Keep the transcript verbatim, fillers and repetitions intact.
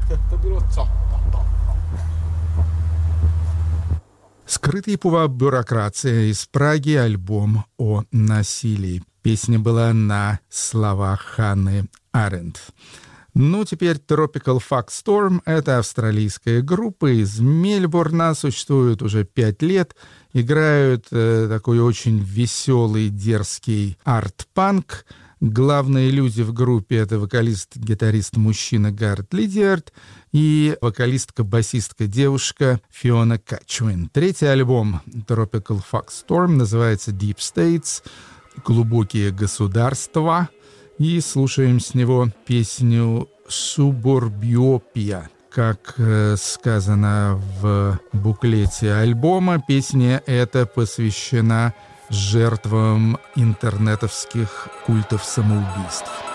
Скрытый пува бюрократия из Праги, альбом о насилии. Песня была на словах Ханны Аренд. Ну, теперь Tropical Fuck Storm — это австралийская группа из Мельбурна, существует уже пять лет, играют э, такой очень веселый, дерзкий арт-панк. Главные люди в группе — это вокалист-гитарист-мужчина Гаррет Лидиард и вокалистка-басистка-девушка Фиона Качуин. Третий альбом Tropical Fuck Storm называется Deep States — «Глубокие государства». И слушаем с него песню «Субурбиопия». Как э, сказано в буклете альбома, песня эта посвящена жертвам интернетовских культов самоубийств.